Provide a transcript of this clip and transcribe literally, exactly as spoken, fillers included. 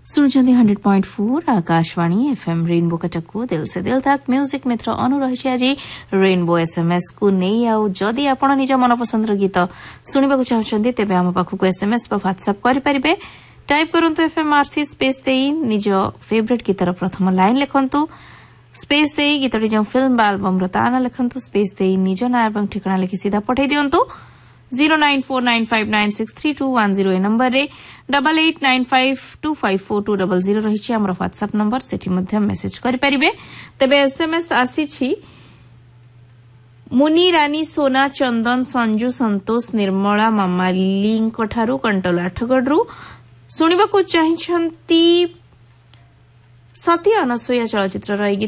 सुनछन्ती hundred point four Akashvani FM rainbow कटकको दिल से दिल तक म्यूजिक मित्र अनु रही आज रेनबो एसएमएस को नहीं आउ जदि आपण निज मनपसंद गीत शुणा चाहते तेज आम पाखक एसएमएस व्हाट्सएप करें टाइप करूँ एफएमआरसी स्पेस दे निज फेवरेट गीतर प्रथम लाइन लिखु स्पेस दे गीतटी जो फिल्म बा एल्बम ताना लिखु स्पेस दे निज ना और ठिकाना लिखि सीधा पठे दिंतु zero nine four nine five nine six three to one zero A number रे double eight nine five to five four to double zero रही आम व्हाट्सएप नंबर सेठी मध्य मेसेज करें तेज एसएमएस आसी मुनि रानी सोना चंदन संजू संतोष निर्मला मामाली ठारू कंटोल आठगढ़ शुणा चाहिए सती अनसुया चलचित्र